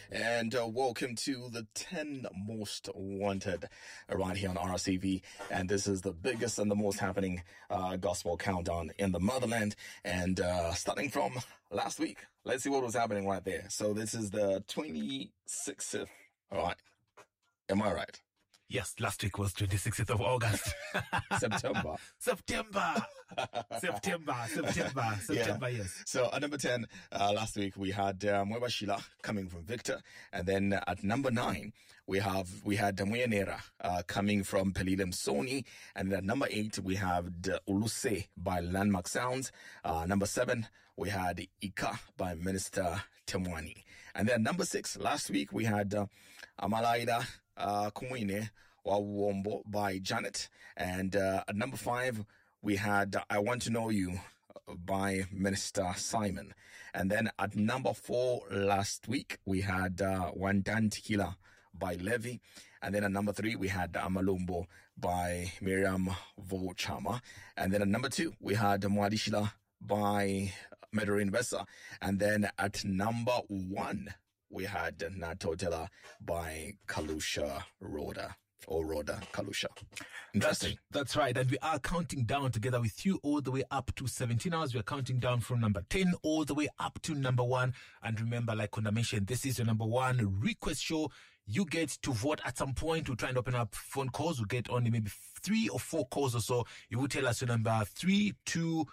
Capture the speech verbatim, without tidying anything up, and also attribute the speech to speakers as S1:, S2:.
S1: and uh, welcome to the ten Most Wanted right here on R C V. And this is the biggest and the most happening uh, gospel countdown in the motherland. And uh, starting from last week, let's see what was happening right there. So this is the twenty-sixth. All right. Am I right?
S2: Yes, last week was twenty-sixth of August.
S1: September.
S2: September. September. September. September,
S1: Yeah.
S2: yes.
S1: So at number ten, uh, last week we had uh, Mweba Sheila coming from Victor. And then uh, at number nine, we have we had Muyanera uh, coming from Pelilem Sony. And then at number eight, we have the Uluse by Landmark Sounds. Uh, number seven, we had Ika by Minister Temwani. And then number six, last week, we had uh, Amalaida Uh, Kumwine Wawombo by Janet. And uh, at number five, we had uh, I Want to Know You by Minister Simon. And then at number four last week, we had uh, Wandan Tequila by Levy. And then at number three, we had Amalumbo by Miriam Vochama. And then at number two, we had Mwadishila by Medorin Vesa. And then at number one, we had Natotela by Kalusha Roda. Or Roda Kalusha. Interesting.
S2: That's, that's right. And we are counting down together with you all the way up to seventeen hours. We are counting down from number ten all the way up to number one. And remember, like Konda mentioned, this is your number one request show. You get to vote at some point. We'll try and open up phone calls. We'll get only maybe three or four calls or so. You will tell us your number three, two,